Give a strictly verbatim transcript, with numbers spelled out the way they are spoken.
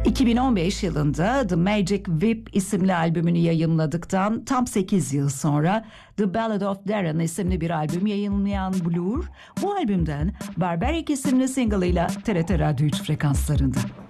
iki bin on beş yılında The Magic Whip isimli albümünü yayımladıktan tam sekiz yıl sonra The Ballad of Darren isimli bir albüm yayınlayan Blur, bu albümden Barbaric isimli single'ıyla T R T Radyo üç frekanslarında.